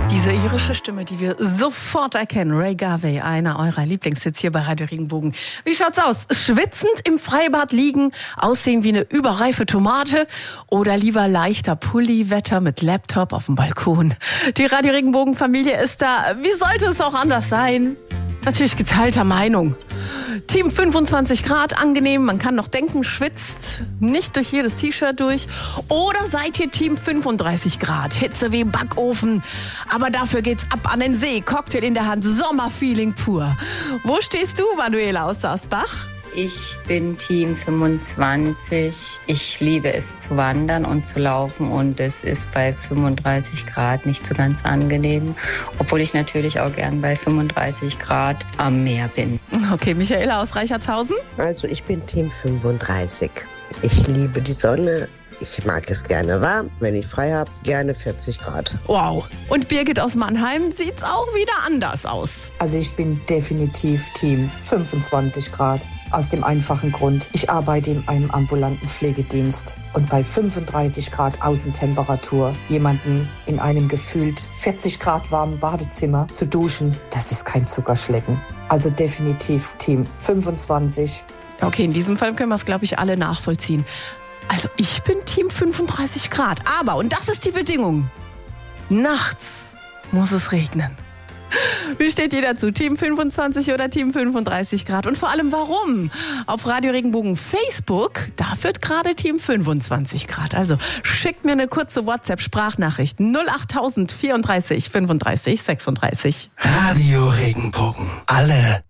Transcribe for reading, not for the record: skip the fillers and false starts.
Diese irische Stimme, die wir sofort erkennen. Ray Garvey, einer eurer Lieblingshits hier bei Radio Regenbogen. Wie schaut's aus? Schwitzend im Freibad liegen, aussehen wie eine überreife Tomate oder lieber leichter Pulli-Wetter mit Laptop auf dem Balkon? Die Radio Regenbogen-Familie ist da. Wie sollte es auch anders sein? Natürlich geteilter Meinung. Team 25 Grad, angenehm, man kann noch denken, schwitzt nicht durch jedes T-Shirt durch. Oder seid ihr Team 35 Grad, Hitze wie im Backofen. Aber dafür geht's ab an den See, Cocktail in der Hand, Sommerfeeling pur. Wo stehst du, Manuela aus Sarsbach? Ich bin Team 25. Ich liebe es zu wandern und zu laufen und es ist bei 35 Grad nicht so ganz angenehm, obwohl ich natürlich auch gern bei 35 Grad am Meer bin. Okay, Michaela aus Reichertshausen? Also ich bin Team 35. Ich liebe die Sonne. Ich mag es gerne warm. Wenn ich frei habe, gerne 40 Grad. Wow. Und Birgit aus Mannheim sieht's auch wieder anders aus. Also ich bin definitiv Team 25 Grad. Aus dem einfachen Grund, ich arbeite in einem ambulanten Pflegedienst. Und bei 35 Grad Außentemperatur jemanden in einem gefühlt 40 Grad warmen Badezimmer zu duschen, das ist kein Zuckerschlecken. Also definitiv Team 25. Okay, in diesem Fall können wir es, glaube ich, alle nachvollziehen. Also ich bin Team 35 Grad, aber, und das ist die Bedingung, nachts muss es regnen. Wie steht ihr dazu? Team 25 oder Team 35 Grad? Und vor allem warum? Auf Radio Regenbogen Facebook, da führt gerade Team 25 Grad. Also schickt mir eine kurze WhatsApp-Sprachnachricht 08000 34 35 36. Radio Regenbogen. Alle